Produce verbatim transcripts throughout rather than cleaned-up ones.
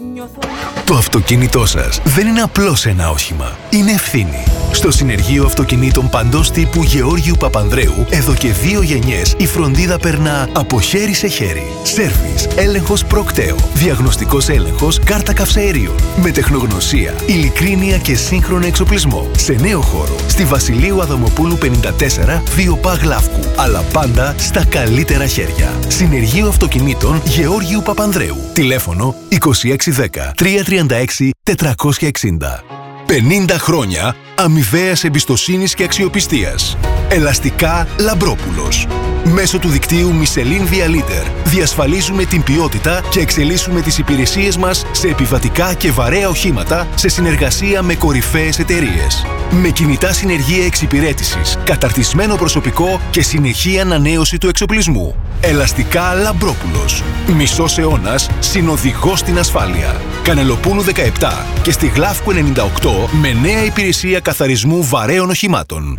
Το αυτοκίνητό σας δεν είναι απλώς ένα όχημα. Είναι ευθύνη. Στο Συνεργείο Αυτοκινήτων παντός τύπου Γεώργιου Παπανδρέου, εδώ και δύο γενιές, η φροντίδα περνά από χέρι σε χέρι. Σέρβις, έλεγχος προκτέο, διαγνωστικός έλεγχος, κάρτα καυσαερίων. Με τεχνογνωσία, ειλικρίνεια και σύγχρονο εξοπλισμό. Σε νέο χώρο, στη Βασιλείου Αδαμοπούλου πενήντα τέσσερα, δύο Π Γλαύκου. Αλλά πάντα στα καλύτερα χέρια. Συνεργείο Αυτοκινήτων Γεώργιου Παπανδρέου. Τηλέφωνο είκοσι έξι δέκα τριακόσια τριάντα έξι τετρακόσια εξήντα. πενήντα χρόνια αμοιβαίας εμπιστοσύνης και αξιοπιστίας. Ελαστικά Λαμπρόπουλος. Μέσω του δικτύου Michelin Via Leader διασφαλίζουμε την ποιότητα και εξελίσσουμε τις υπηρεσίες μας σε επιβατικά και βαρέα οχήματα σε συνεργασία με κορυφαίες εταιρείες. Με κινητά συνεργεία εξυπηρέτησης, καταρτισμένο προσωπικό και συνεχή ανανέωση του εξοπλισμού. Ελαστικά Λαμπρόπουλος. Μισός αιώνας συνοδηγός στην ασφάλεια. Κανελοπούλου δεκαεπτά και στη Γλαύκου ενενήντα οκτώ με νέα υπηρεσία καθαρισμού βαρέων οχημάτων.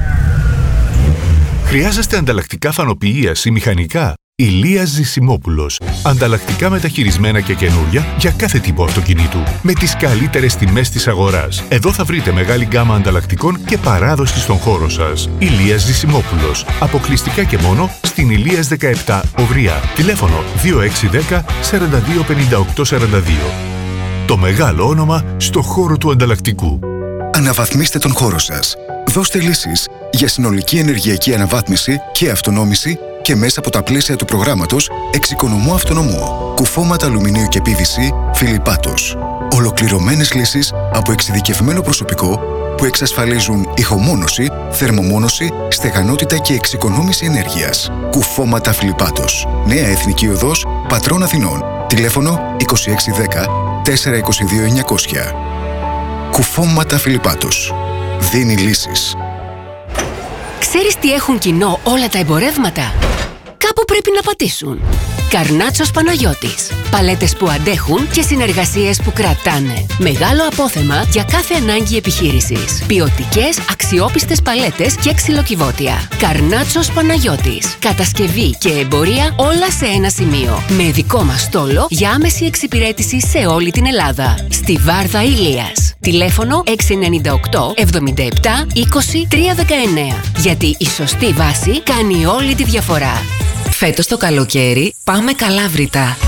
Χρειάζεστε ανταλλακτικά φανοποιείας ή μηχανικά? Ηλίας Ζησιμόπουλος. Ανταλλακτικά μεταχειρισμένα και καινούρια για κάθε τύπο αυτοκινήτου. Με τις καλύτερες τιμές της αγοράς. Εδώ θα βρείτε μεγάλη γκάμα ανταλλακτικών και παράδοση στον χώρο σας. Ηλίας Ζησιμόπουλος. Αποκλειστικά και μόνο στην Ηλίας δεκαεπτά Οβριά. Τηλέφωνο δύο έξι ένα μηδέν σαράντα δύο πενήντα οκτώ σαράντα δύο. Το μεγάλο όνομα στο χώρο του ανταλλακτικού. Αναβαθμίστε τον χώρο σας. Δώστε λύσεις για συνολική ενεργειακή αναβάθμιση και αυτονόμηση και μέσα από τα πλαίσια του προγράμματος Εξοικονομώ Αυτονομώ. Κουφώματα αλουμινίου και πι βι σι Φιλιππάτος. Ολοκληρωμένες λύσεις από εξειδικευμένο προσωπικό που εξασφαλίζουν ηχομόνωση, θερμομόνωση, στεγανότητα και εξοικονόμηση ενέργειας. Κουφώματα Φιλιππάτος. Νέα Εθνική Οδός, Πατρών Αθηνών. Τηλέφωνο είκοσι έξι δέκα τετρακόσια είκοσι δύο εννιακόσια. Κουφώματα Φιλιππάτος. Δίνει λύσεις. Ξέρεις τι έχουν κοινό όλα τα εμπορεύματα? Κάπου πρέπει να πατήσουν. Καρνάτσος Παναγιώτης. Παλέτες που αντέχουν και συνεργασίες που κρατάνε. Μεγάλο απόθεμα για κάθε ανάγκη επιχείρησης. Ποιοτικές, αξιόπιστες παλέτες και ξυλοκιβώτια. Καρνάτσος Παναγιώτης. Κατασκευή και εμπορία όλα σε ένα σημείο. Με δικό μας στόλο για άμεση εξυπηρέτηση σε όλη την Ελλάδα. Στη Βάρδα Ηλίας. Τηλέφωνο έξι εννιά οκτώ εβδομήντα επτά είκοσι τρία δεκαεννέα. Γιατί η σωστή βάση κάνει όλη τη διαφορά. Φέτος το καλοκαίρι πάμε Καλάβρητα.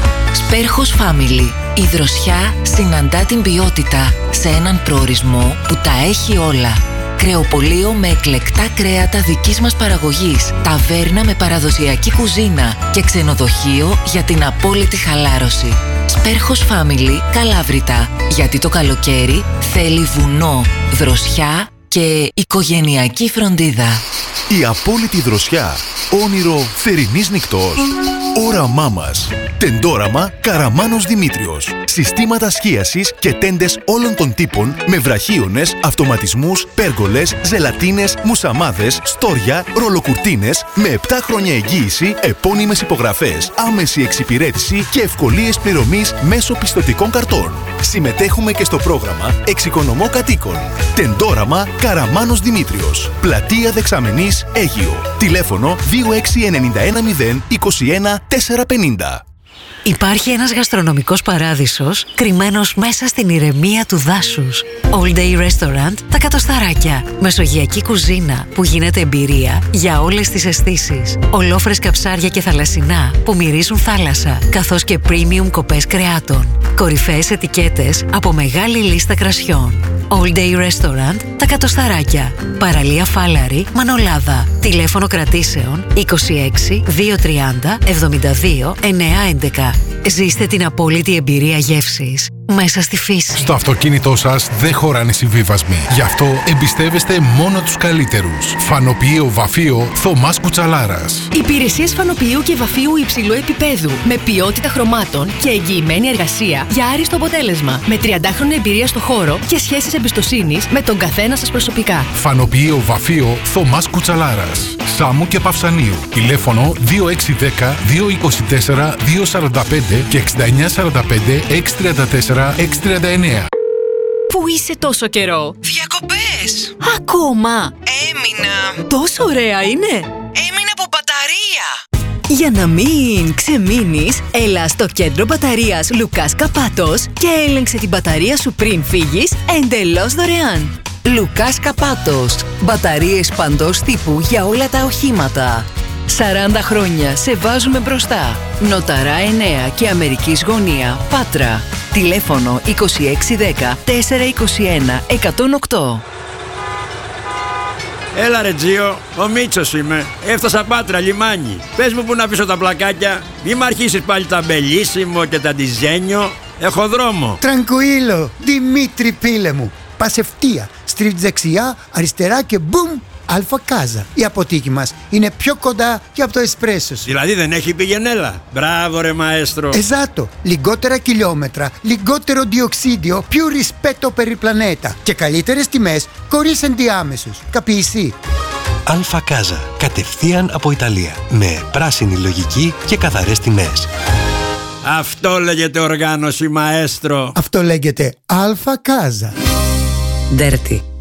Σπέρχος Family. Η δροσιά συναντά την ποιότητα σε έναν προορισμό που τα έχει όλα. Κρεοπωλείο με εκλεκτά κρέατα δικής μας παραγωγής. Ταβέρνα με παραδοσιακή κουζίνα και ξενοδοχείο για την απόλυτη χαλάρωση. Σπέρχος Family Καλάβρητα. Γιατί το καλοκαίρι θέλει βουνό, δροσιά και οικογενειακή φροντίδα. Η απόλυτη δροσιά. Όνειρο θερινής νυχτός. Όραμά μας. Τεντόραμα Καραμάνος Δημήτριος. Συστήματα σκίασης και τέντες όλων των τύπων με βραχίονες, αυτοματισμούς, πέργολες, ζελατίνες, μουσαμάδες, στόρια, ρολοκουρτίνες με επτά χρόνια εγγύηση, επώνυμες υπογραφές, άμεση εξυπηρέτηση και ευκολίες πληρωμής μέσω πιστωτικών καρτών. Συμμετέχουμε και στο πρόγραμμα Εξοικονομώ Κατοίκων. Τεντόραμα Καραμάνος Δημήτριος. Πλατεία Δεξαμενής Αίγυο. Τηλέφωνο δύο έξι εννιά ένα μηδέν είκοσι ένα τετρακόσια πενήντα. Υπάρχει ένας γαστρονομικός παράδεισος κρυμμένος μέσα στην ηρεμία του δάσους. All Day Restaurant Τα Κατοσταράκια. Μεσογειακή κουζίνα που γίνεται εμπειρία για όλες τις αισθήσεις. Ολόφρεσκα ψάρια και θαλασσινά που μυρίζουν θάλασσα, καθώς και premium κοπές κρεάτων. Κορυφαίες ετικέτες από μεγάλη λίστα κρασιών. All Day Restaurant Τα Κατοσταράκια. Παραλία Φάλαρη, Μανολάδα. Τηλέφωνο κρατήσεων είκοσι έξι διακόσια τριάντα εβδομήντα δύο εννιακόσια έντεκα. Ζήστε την απόλυτη εμπειρία γεύσης μέσα στη φύση. Στο αυτοκίνητό σας δεν χωράνε συμβίβασμοι. Γι' αυτό εμπιστεύεστε μόνο τους καλύτερους. Φανοποιείο Βαφείο Θωμάς Κουτσαλάρας. Υπηρεσίες φανοποιείου και βαφείου υψηλού επίπεδου. Με ποιότητα χρωμάτων και εγγυημένη εργασία για άριστο αποτέλεσμα. Με τριαντάχρονη εμπειρία στο χώρο και σχέσεις εμπιστοσύνης με τον καθένα σας προσωπικά. Φανοποιείο Βαφείο Θωμάς Κουτσαλάρας. Σάμου και Παυσανίου. Τηλέφωνο δύο έξι ένα μηδέν δύο είκοσι τέσσερα δύο σαράντα πέντε και εξήντα εννιά σαράντα πέντε έξι τριάντα τέσσερα έξι τριάντα εννέα. Πού είσαι τόσο καιρό? Διακοπές! Ακόμα! Έμεινα! Τόσο ωραία είναι! Έμεινα από μπαταρία! Για να μην ξεμείνεις, έλα στο κέντρο μπαταρίας Λουκάς Καπάτος και έλεγξε την μπαταρία σου πριν φύγεις εντελώς δωρεάν. Λουκάς Καπάτος. Μπαταρίες παντός τύπου για όλα τα οχήματα. σαράντα χρόνια σε βάζουμε μπροστά. Νοταρά εννέα και Αμερικής Γωνία, Πάτρα. Τηλέφωνο είκοσι έξι δέκα τετρακόσια είκοσι ένα εκατόν οκτώ. Έλα ρε Τζίο, ο Μίτσος είμαι. Έφτασα Πάτρα, λιμάνι. Πες μου που να πίσω τα πλακάκια. Μη μ' αρχίσεις πάλι τα μπελίσιμο και τα ντιζένιο. Έχω δρόμο. Τρανκουίλο, Δημήτρη πίλε μου. Πας ευθεία, στρίβεις δεξιά, αριστερά και μπουμ, Αλφα Κάζα. Η αποθήκη μας είναι πιο κοντά και από το εσπρέσο σου. Δηλαδή δεν έχει πηγενέλα. Μπράβο ρε μαέστρο. Εζάτο, λιγότερα χιλιόμετρα, λιγότερο διοξίδιο, più rispetto per il pianeta και καλύτερες τιμές χωρίς ενδιάμεσους. Καπιεισί. Αλφα Κάζα, κατευθείαν από Ιταλία, με πράσινη λογική και καθαρές τιμές. Αυτό λέγεται οργάνωση μαέστρο. Αυτό λέγεται Αλφα Κάζα. Dirty.